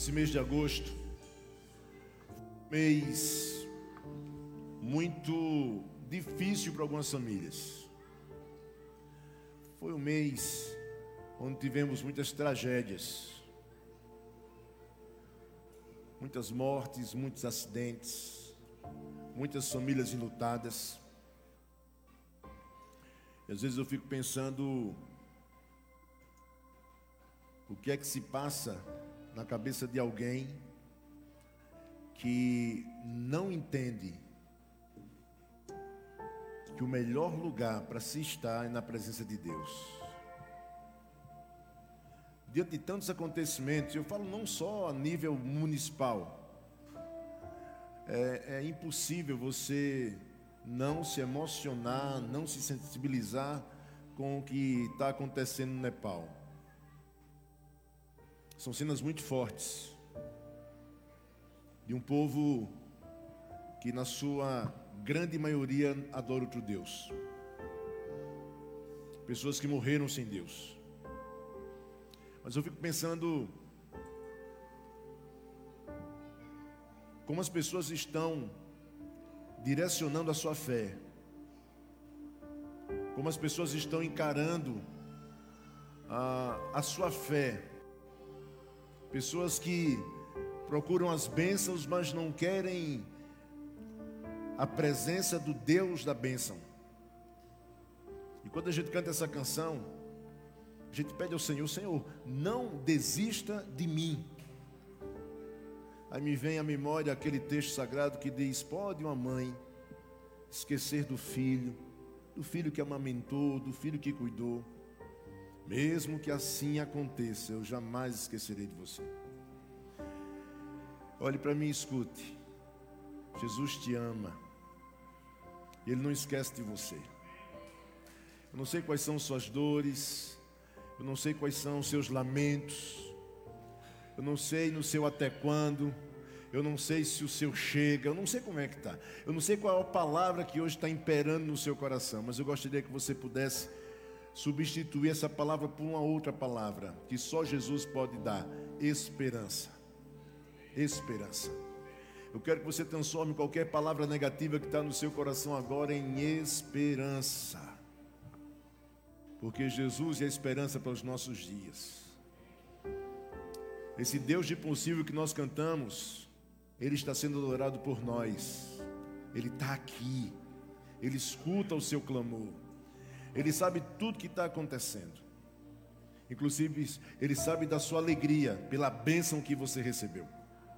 Esse mês de agosto, mês muito difícil para algumas famílias. Foi um mês onde tivemos muitas tragédias, muitas mortes, muitos acidentes, muitas famílias enlutadas. E às vezes eu fico pensando o que é que se passa na cabeça de alguém que não entende que o melhor lugar para se estar é na presença de Deus. Diante de tantos acontecimentos, eu falo não só a nível municipal, é impossível você não se emocionar, não se sensibilizar com o que está acontecendo no Nepal. São cenas muito fortes de um povo que na sua grande maioria adora outro Deus. Pessoas que morreram sem Deus. Mas eu fico pensando como as pessoas estão direcionando a sua fé, como as pessoas estão encarando a sua fé. Pessoas que procuram as bênçãos, mas não querem a presença do Deus da bênção. E quando a gente canta essa canção, a gente pede ao Senhor: Senhor, não desista de mim. Aí me vem à memória aquele texto sagrado que diz: pode uma mãe esquecer do filho que amamentou, do filho que cuidou? Mesmo que assim aconteça, eu jamais esquecerei de você. Olhe para mim e escute. Jesus te ama. Ele não esquece de você. Eu não sei quais são suas dores, eu não sei quais são os seus lamentos, eu não sei no seu até quando, eu não sei se o seu chega, eu não sei como é que está, eu não sei qual é a palavra que hoje está imperando no seu coração, mas eu gostaria que você pudesse substituir essa palavra por uma outra palavra que só Jesus pode dar: esperança. Esperança. Eu quero que você transforme qualquer palavra negativa que está no seu coração agora em esperança, porque Jesus é a esperança para os nossos dias. Esse Deus de impossível que nós cantamos, Ele está sendo adorado por nós. Ele está aqui, Ele escuta o seu clamor, Ele sabe tudo que está acontecendo. Inclusive, Ele sabe da sua alegria pela bênção que você recebeu.